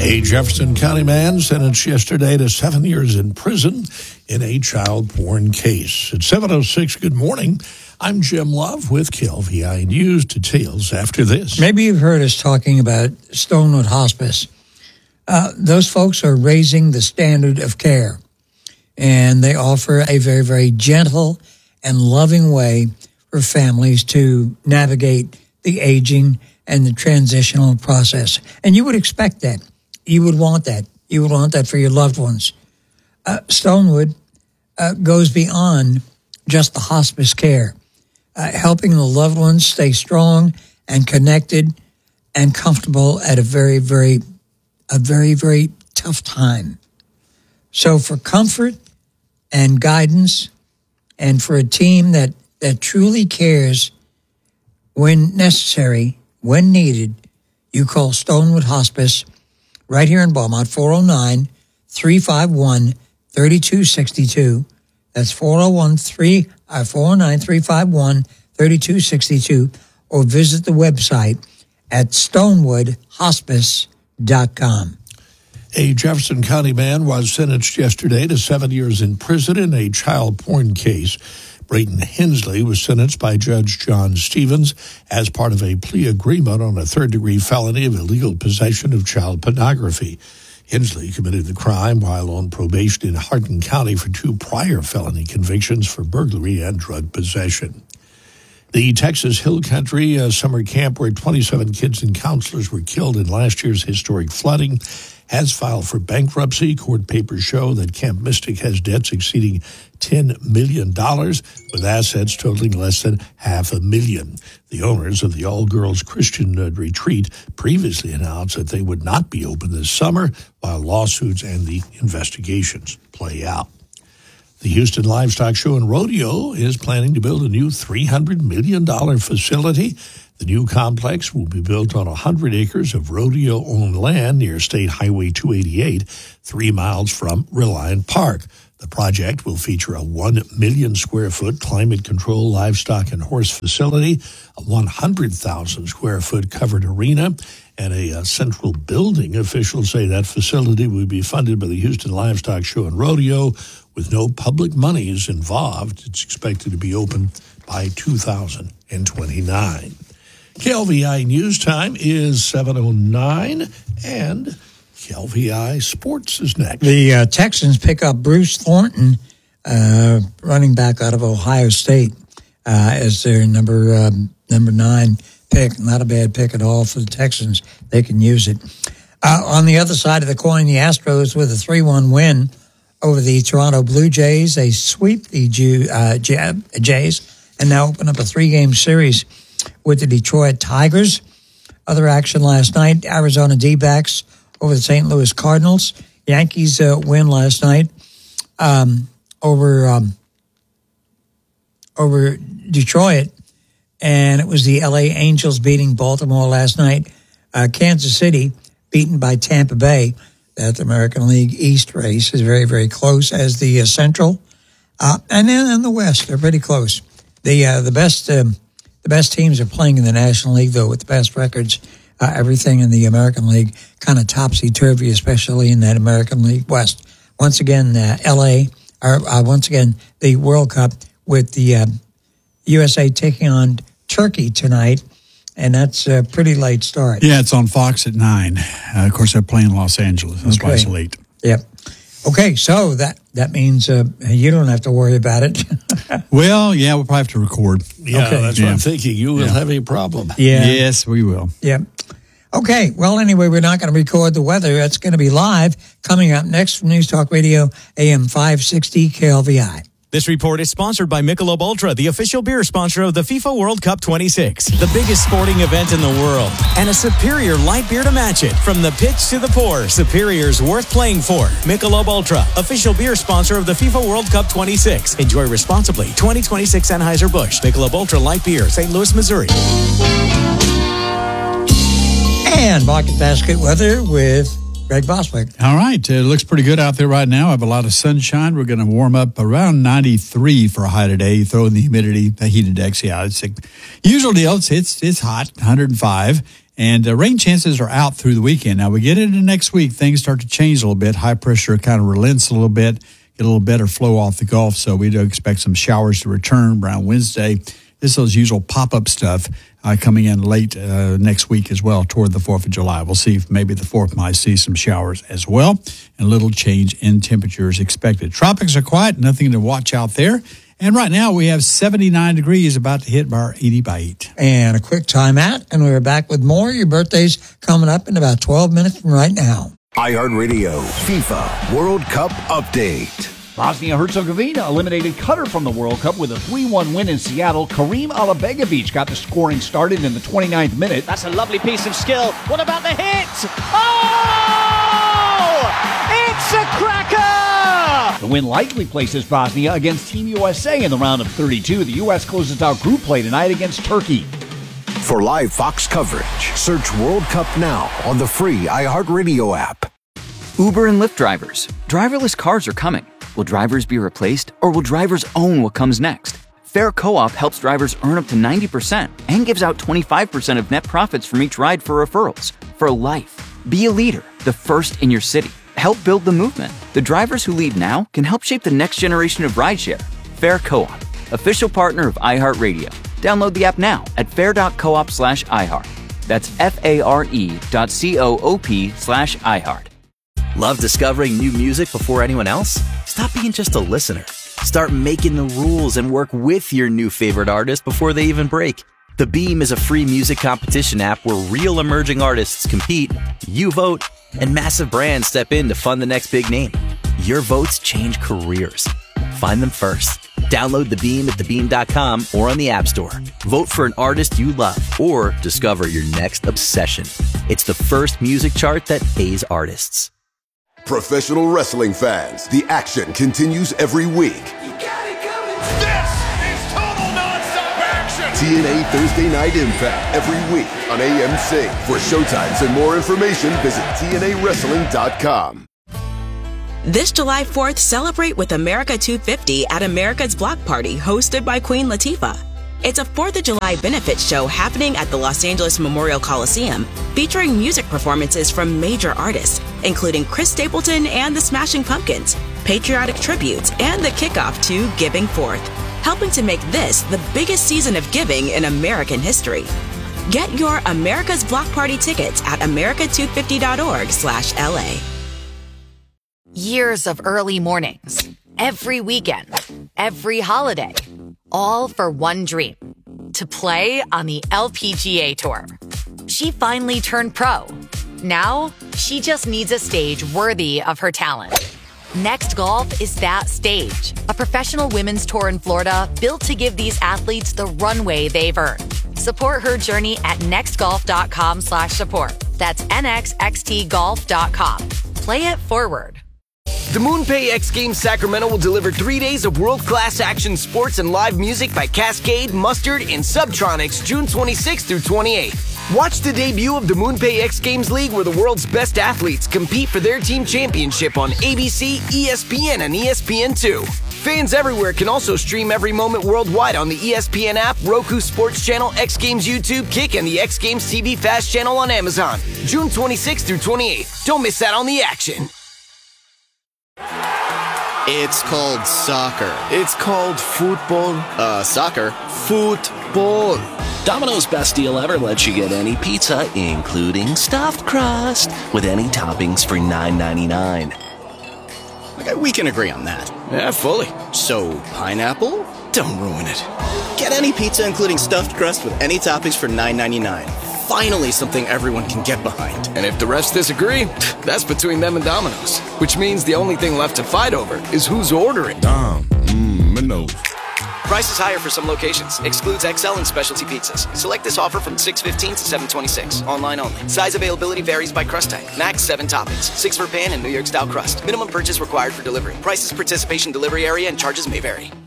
A Jefferson County man sentenced yesterday to 7 years in prison in a child porn case. At 7:06, good morning. I'm Jim Love with KLVI News. Details after this. Maybe you've heard us talking about Stonewood Hospice. Those folks are raising the standard of care, and they offer a very, very gentle and loving way for families to navigate the aging and the transitional process. And you would expect that. You would want that. You would want that for your loved ones. Stonewood goes beyond just the hospice care, helping the loved ones stay strong and connected and comfortable at a very, very tough time. So for comfort and guidance and for a team that truly cares when necessary, when needed, you call Stonewood Hospice right here in Beaumont, 409-351-3262. That's 409-351-3262, or visit the website at stonewoodhospice.com. A Jefferson County man was sentenced yesterday to 7 years in prison in a child porn case. Brayton Hensley was sentenced by Judge John Stevens as part of a plea agreement on a third-degree felony of illegal possession of child pornography. Hensley committed the crime while on probation in Hardin County for 2 prior felony convictions for burglary and drug possession. The Texas Hill Country summer camp where 27 kids and counselors were killed in last year's historic flooding has filed for bankruptcy. Court papers show that Camp Mystic has debts exceeding $10 million, with assets totaling less than $500,000. The owners of the all-girls Christian retreat previously announced that they would not be open this summer while lawsuits and the investigations play out. The Houston Livestock Show and Rodeo is planning to build a new $300 million facility. The new complex will be built on 100 acres of rodeo-owned land near State Highway 288, 3 miles from Reliant Park. The project will feature a 1 million square foot climate-controlled livestock and horse facility, a 100,000 square foot covered arena, and a central building. Officials say that facility will be funded by the Houston Livestock Show and Rodeo with no public monies involved. It's expected to be open by 2029. KLVI News Time is 7:09, and KLVI Sports is next. The Texans pick up Bruce Thornton, running back out of Ohio State, as their number 9 pick. Not a bad pick at all for the Texans. They can use it. On the other side of the coin, the Astros with a 3-1 win over the Toronto Blue Jays. They sweep the Jays and now open up a 3-game series with the Detroit Tigers. Other action last night, Arizona D-backs over the St. Louis Cardinals. Yankees win last night over Detroit, and it was the LA Angels beating Baltimore last night. Kansas City beaten by Tampa Bay. That American League East race is very, very close as the Central. And then in the West, they're pretty close. The best teams are playing in the National League, though, with the best records. Everything in the American League kind of topsy-turvy, especially in that American League West. Once again, the World Cup with the USA taking on Turkey tonight, and that's a pretty late start. Yeah, it's on Fox at 9. Of course, they're playing Los Angeles. That's why it's late. Yep. Okay, so that means you don't have to worry about it. Well, yeah, we'll probably have to record. Yeah, okay. That's what I'm thinking. You will have a problem. Yeah. Yes, we will. Yeah. Okay, well, anyway, we're not going to record the weather. That's going to be live coming up next from News Talk Radio, AM 560 KLVI. This report is sponsored by Michelob Ultra, the official beer sponsor of the FIFA World Cup 26, the biggest sporting event in the world, and a superior light beer to match it. From the pitch to the pour, Superior's worth playing for. Michelob Ultra, official beer sponsor of the FIFA World Cup 26. Enjoy responsibly. 2026 Anheuser-Busch, Michelob Ultra Light Beer, St. Louis, Missouri. And market basket weather with Greg Boswick. All right. It looks pretty good out there right now. I have a lot of sunshine. We're going to warm up around 93 for a high today. You throw in the humidity, the heat index. Yeah, it's usually it's hot, 105. And rain chances are out through the weekend. Now, we get into next week, things start to change a little bit. High pressure kind of relents a little bit, get a little better flow off the Gulf. So we do expect some showers to return around Wednesday. This is those usual pop-up stuff coming in late next week as well toward the 4th of July. We'll see if maybe the 4th might see some showers as well, and a little change in temperatures expected. Tropics are quiet, nothing to watch out there. And right now we have 79 degrees, about to hit our 80 by 8. And a quick time out, and we're back with more. Your birthday's coming up in about 12 minutes from right now. iHeartRadio FIFA World Cup Update. Bosnia-Herzegovina eliminated Qatar from the World Cup with a 3-1 win in Seattle. Karim Alabegovic got the scoring started in the 29th minute. That's a lovely piece of skill. What about the hit? Oh! It's a cracker! The win likely places Bosnia against Team USA in the round of 32. The U.S. closes out group play tonight against Turkey. For live Fox coverage, search World Cup now on the free iHeartRadio app. Uber and Lyft drivers. Driverless cars are coming. Will drivers be replaced, or will drivers own what comes next? Fair Co-op helps drivers earn up to 90% and gives out 25% of net profits from each ride for referrals. For life. Be a leader, the first in your city. Help build the movement. The drivers who lead now can help shape the next generation of rideshare. Fair Co-op, official partner of iHeartRadio. Download the app now at fair.coop/iHeart. That's FARE.coop/iHeart. Love discovering new music before anyone else? Stop being just a listener. Start making the rules and work with your new favorite artist before they even break. The Beam is a free music competition app where real emerging artists compete, you vote, and massive brands step in to fund the next big name. Your votes change careers. Find them first. Download The Beam at thebeam.com or on the App Store. Vote for an artist you love or discover your next obsession. It's the first music chart that pays artists. Professional wrestling fans, the action continues every week. You got it coming. This is total nonstop action. TNA Thursday Night Impact every week on AMC. For showtimes and more information, visit TNAWrestling.com. This July 4th, celebrate with America 250 at America's Block Party, hosted by Queen Latifah. It's a 4th of July benefit show happening at the Los Angeles Memorial Coliseum, featuring music performances from major artists, including Chris Stapleton and the Smashing Pumpkins, patriotic tributes, and the kickoff to Giving Forth, helping to make this the biggest season of giving in American history. Get your America's Block Party tickets at america250.org/LA. Years of early mornings, every weekend, every holiday, all for one dream, to play on the LPGA Tour. She finally turned pro. Now, she just needs a stage worthy of her talent. Next Golf is that stage, a professional women's tour in Florida built to give these athletes the runway they've earned. Support her journey at nextgolf.com/support. That's nxxtgolf.com. Play it forward. The MoonPay X Games Sacramento will deliver 3 days of world-class action sports and live music by Cascade, Mustard, and Subtronics June 26th through 28th. Watch the debut of the MoonPay X Games League, where the world's best athletes compete for their team championship on ABC, ESPN, and ESPN2. Fans everywhere can also stream every moment worldwide on the ESPN app, Roku Sports Channel, X Games YouTube, Kick, and the X Games TV Fast channel on Amazon. June 26th through 28th. Don't miss out on the action. It's called soccer. It's called football. Soccer. Football. Domino's best deal ever lets you get any pizza, including stuffed crust, with any toppings for $9.99. Okay, we can agree on that. Yeah, fully. So, pineapple? Don't ruin it. Get any pizza, including stuffed crust, with any toppings for $9.99. Finally, something everyone can get behind. And if the rest disagree, that's between them and Domino's. Which means the only thing left to fight over is who's ordering. Domino's. Price is higher for some locations. Excludes XL and specialty pizzas. Select this offer from 6/15 to 7/26. Online only. Size availability varies by crust type. Max 7 toppings. 6 for pan and New York style crust. Minimum purchase required for delivery. Prices, participation, delivery area, and charges may vary.